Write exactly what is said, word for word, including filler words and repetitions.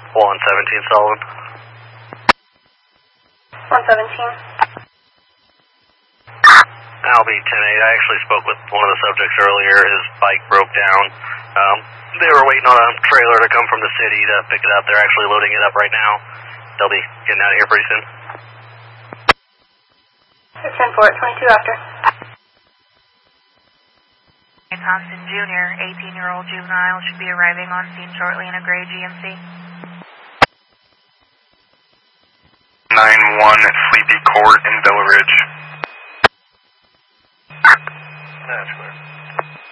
one seventeen, Sullivan. one seventeen. I'll be ten eight. I actually spoke with one of the subjects earlier. His bike broke down. Um, they were waiting on a trailer to come from the city to pick it up. They're actually loading it up right now. They'll be getting out of here pretty soon. ten four, twenty-two after. Thompson Junior, eighteen-year-old juvenile, should be arriving on scene shortly in a gray G M C. nine one, Sleepy Court in Villa Ridge. That's good.